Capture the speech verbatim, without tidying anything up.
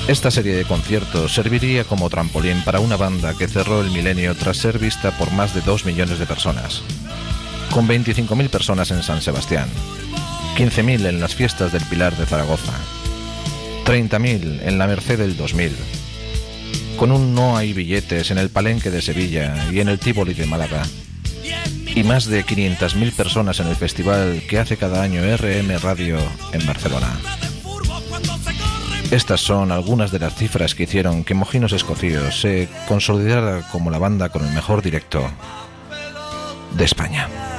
Esta serie de conciertos serviría como trampolín para una banda que cerró el milenio tras ser vista por más de dos millones de personas, con veinticinco mil personas en San Sebastián, quince mil en las fiestas del Pilar de Zaragoza, treinta mil en la Merced del dos mil, con un No hay billetes en el Palenque de Sevilla y en el Tívoli de Málaga, y más de quinientas mil personas en el festival que hace cada año R M Radio en Barcelona. Estas son algunas de las cifras que hicieron que Mojinos Escocíos se consolidara como la banda con el mejor directo de España.